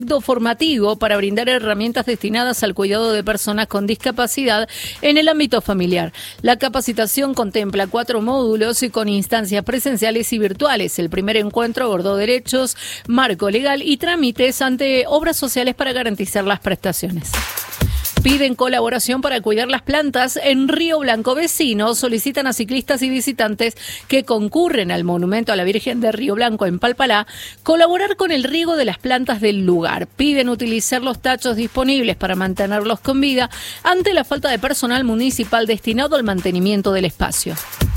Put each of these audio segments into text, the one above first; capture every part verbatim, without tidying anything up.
formativo para brindar herramientas destinadas al cuidado de personas con discapacidad en el ámbito familiar. La capacitación contempla cuatro módulos y con instancias presenciales y virtuales. El primer encuentro abordó derechos, marco legal y trámites ante obras sociales para garantizar las prestaciones. Piden colaboración para cuidar las plantas en Río Blanco. Vecinos solicitan a ciclistas y visitantes que concurren al monumento a la Virgen de Río Blanco en Palpalá colaborar con el riego de las plantas del lugar. Piden utilizar los tachos disponibles para mantenerlos con vida ante la falta de personal municipal destinado al mantenimiento del espacio.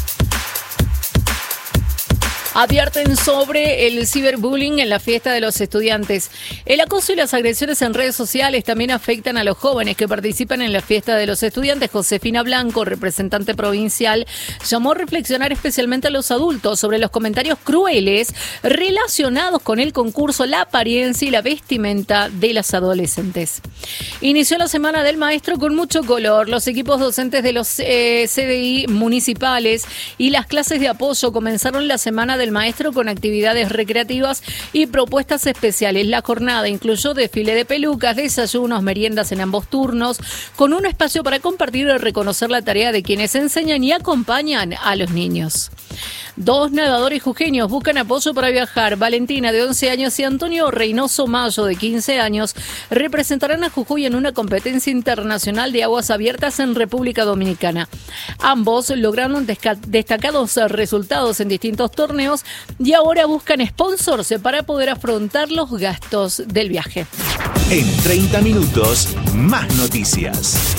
Advierten sobre el ciberbullying en la fiesta de los estudiantes. El acoso y las agresiones en redes sociales también afectan a los jóvenes que participan en la fiesta de los estudiantes. Josefina Blanco, representante provincial, llamó a reflexionar especialmente a los adultos sobre los comentarios crueles relacionados con el concurso, la apariencia y la vestimenta de las adolescentes. Inició la Semana del Maestro con mucho color. Los equipos docentes de los eh, C D I municipales y las clases de apoyo comenzaron la Semana del Maestro con actividades recreativas y propuestas especiales. La jornada incluyó desfile de pelucas, desayunos, meriendas en ambos turnos, con un espacio para compartir y reconocer la tarea de quienes enseñan y acompañan a los niños. Dos nadadores jujeños buscan apoyo para viajar. Valentina, de once años, y Antonio Reynoso Mayo, de quince años, representarán a Jujuy en una competencia internacional de aguas abiertas en República Dominicana. Ambos lograron desca- destacados resultados en distintos torneos y ahora buscan sponsors para poder afrontar los gastos del viaje. En treinta minutos, más noticias.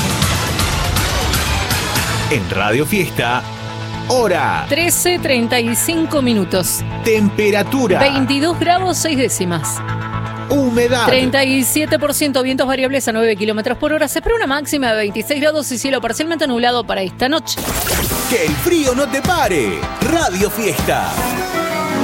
En Radio Fiesta, hora. trece treinta y cinco minutos. Temperatura. veintidós grados seis décimas. Humedad. treinta y siete por ciento, vientos variables a nueve kilómetros por hora. Se espera una máxima de veintiséis grados y cielo parcialmente nublado para esta noche. Que el frío no te pare. Radio Fiesta.